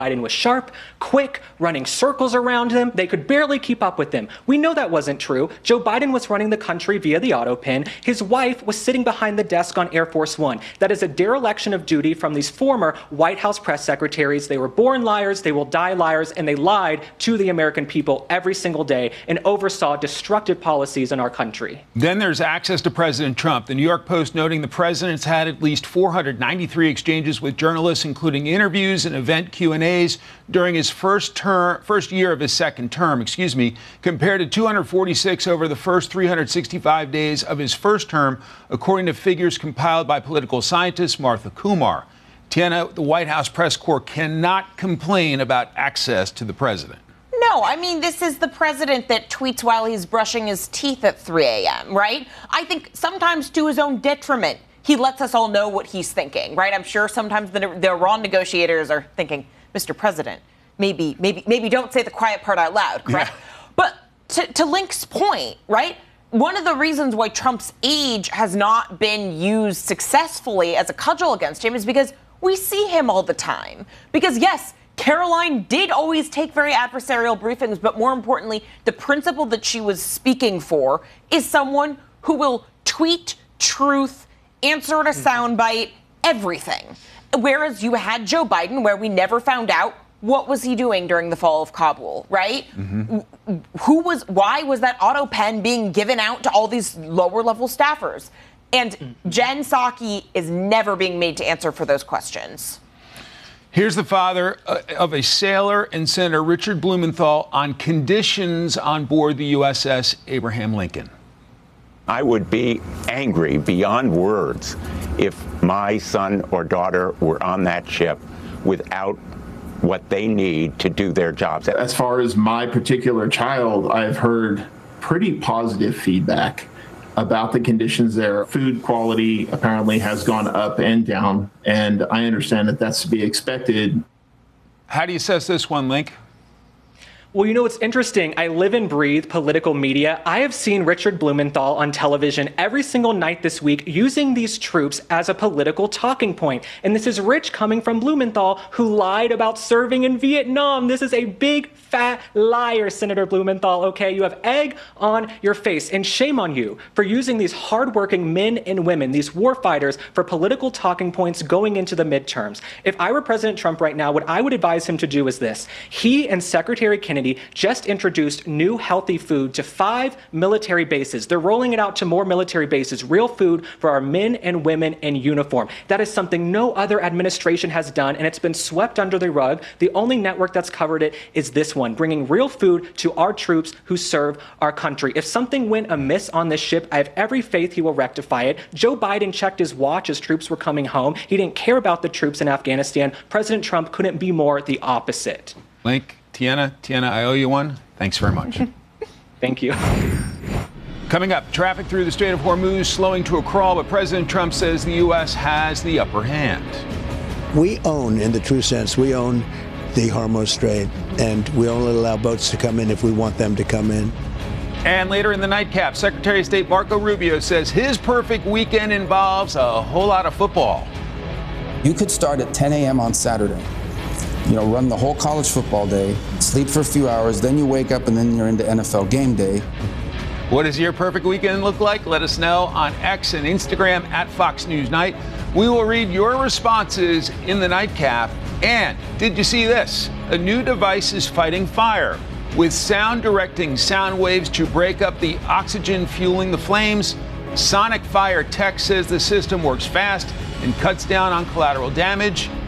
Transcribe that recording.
Biden was sharp, quick, running circles around them. They could barely keep up with him. We know that wasn't true. Joe Biden was running the country via the autopin. His wife was sitting behind the desk on Air Force One. That is a dereliction of duty from these former White House press secretaries. They were born liars, they will die liars, and they lied to the American people every single day and oversaw destructive policies in our country. Then there's access to President Trump. The New York Post noting the president's had at least 493 exchanges with journalists, including interviews and event Q&As during his first year of his second term, compared to 246 over the first 365 days of his first term, according to figures compiled by political scientist Martha Kumar. Tiana, the White House press corps cannot complain about access to the president. No, I mean, this is the president that tweets while he's brushing his teeth at 3 a.m., right? I think sometimes to his own detriment, he lets us all know what he's thinking, right? I'm sure sometimes the Iran negotiators are thinking, Mr. President, maybe don't say the quiet part out loud, correct? Yeah. But to Link's point, right? One of the reasons why Trump's age has not been used successfully as a cudgel against him is because we see him all the time. Because, yes, Caroline did always take very adversarial briefings, but more importantly, the principle that she was speaking for is someone who will tweet truth, answer at a soundbite, everything. Whereas you had Joe Biden, where we never found out what was he doing during the fall of Kabul, right? Mm-hmm. Why was that auto pen being given out to all these lower level staffers? And Jen Psaki is never being made to answer for those questions. Here's the father of a sailor and Senator Richard Blumenthal on conditions on board the USS Abraham Lincoln. I would be angry beyond words if my son or daughter were on that ship without what they need to do their jobs. As far as my particular child, I've heard pretty positive feedback about the conditions there. Food quality apparently has gone up and down, and I understand that that's to be expected. How do you assess this one, Link? Well, you know, it's interesting. I live and breathe political media. I have seen Richard Blumenthal on television every single night this week using these troops as a political talking point. And this is rich coming from Blumenthal, who lied about serving in Vietnam. This is a big, fat liar, Senator Blumenthal, okay? You have egg on your face. And shame on you for using these hardworking men and women, these war fighters, for political talking points going into the midterms. If I were President Trump right now, what I would advise him to do is this. He and Secretary Kennedy just introduced new healthy food to 5 military bases. They're rolling it out to more military bases, real food for our men and women in uniform. That is something no other administration has done, and it's been swept under the rug. The only network that's covered it is this one, bringing real food to our troops who serve our country. If something went amiss on this ship, I have every faith he will rectify it. Joe Biden checked his watch as troops were coming home. He didn't care about the troops in Afghanistan. President Trump couldn't be more the opposite. Link. Tiana, I owe you one. Thanks very much. Thank you. Coming up, traffic through the Strait of Hormuz slowing to a crawl, but President Trump says the U.S. has the upper hand. We own, in the true sense, we own the Hormuz Strait, and we only allow boats to come in if we want them to come in. And later in the nightcap, Secretary of State Marco Rubio says his perfect weekend involves a whole lot of football. You could start at 10 a.m. on Saturday. Run the whole college football day, sleep for a few hours, then you wake up and then you're into NFL game day. What does your perfect weekend look like? Let us know on X and Instagram at Fox News Night. We will read your responses in the nightcap. And did you see this? A new device is fighting fire with sound directing sound waves to break up the oxygen fueling the flames. Sonic Fire Tech says the system works fast and cuts down on collateral damage.